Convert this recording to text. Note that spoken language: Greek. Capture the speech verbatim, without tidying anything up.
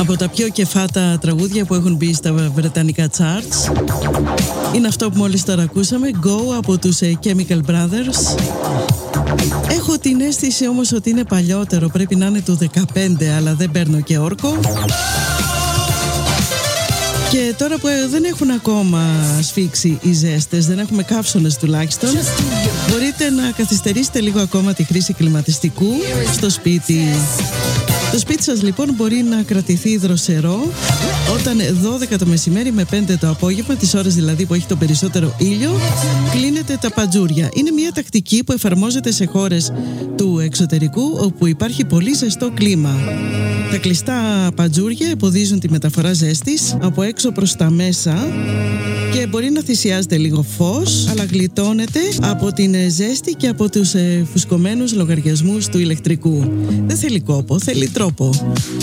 Από τα πιο κεφάτα τραγούδια που έχουν μπει στα βρετανικά charts είναι αυτό που μόλις τώρα ακούσαμε, Go από τους Chemical Brothers. Έχω την αίσθηση όμως ότι είναι παλιότερο, πρέπει να είναι του δεκαπέντε, αλλά δεν παίρνω και όρκο. Και τώρα που δεν έχουν ακόμα σφίξει οι ζέστες, δεν έχουμε καύσωνες τουλάχιστον, μπορείτε να καθυστερήσετε λίγο ακόμα τη χρήση κλιματιστικού στο σπίτι. Το σπίτι σας λοιπόν μπορεί να κρατηθεί δροσερό όταν δώδεκα το μεσημέρι με πέντε το απόγευμα, τις ώρες δηλαδή που έχει το περισσότερο ήλιο, κλείνετε τα παντζούρια. Είναι μια τακτική που εφαρμόζεται σε χώρες του εξωτερικού όπου υπάρχει πολύ ζεστό κλίμα. Τα κλειστά παντζούρια εμποδίζουν τη μεταφορά ζέστης από έξω προς τα μέσα και μπορεί να θυσιάζετε λίγο φως, αλλά γλιτώνετε από την ζέστη και από τους φουσκωμένους λογαριασμούς του ηλεκτρικού. Δεν θέλει κόπο, θέλει τρόπο.